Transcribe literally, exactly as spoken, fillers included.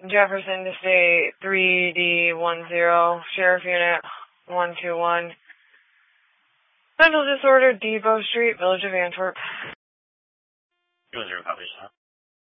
Jefferson to State three D one zero, Sheriff Unit one two one. Mental disorder, Depot Street, Village of Antwerp. two zero, copy, sir.